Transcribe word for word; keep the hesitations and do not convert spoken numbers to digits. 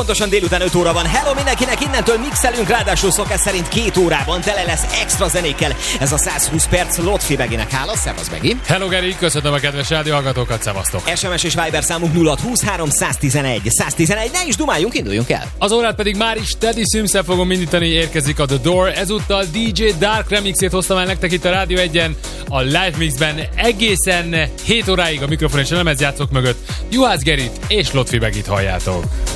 pontosan délután öt óra van. Hello mindenkinek, innentől mixelünk, ráadásul szokás szerint két órában tele lesz extra zenékkel. Ez a száz húsz perc Lotfi Beginek hála. Szevasz, Begi. Hello, Geri, köszönöm a kedves rádióhallgatókat, szevasztok. es em es és Viber számunk nulla húszhárom száztizenegy száztizenegy. Ne is dumáljunk, induljunk el. Az órát pedig már is Teddy Sims-el fogom indítani, érkezik a The Door. Ezúttal dé dzsé Dark remixét hoztam el nektek itt a Rádió egyen, a Live Mixben egészen hét óráig a mikrofon és a lemezjátszók mögött Juhász Gerit és Lotfi Begit halljátok.